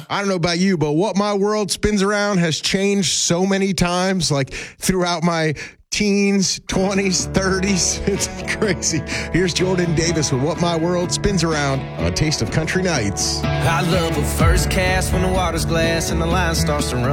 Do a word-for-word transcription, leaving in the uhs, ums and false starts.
I don't know about you, but what my world spins around has changed so many times, like throughout my teens, twenties, thirties. It's crazy. Here's Jordan Davis with What My World Spins Around on A Taste of Country Nights. I love a first cast when the water's glass and the line starts to run.